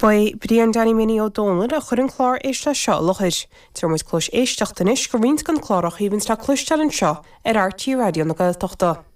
Ba Brian Danny Mini O'Donnell a chur an chlár éiste seo lochid. Tar muid clúis éisteachtanis go rinsc an chlárach híhann tá clúisteil an seo ar RT Radio na Gaeltachta.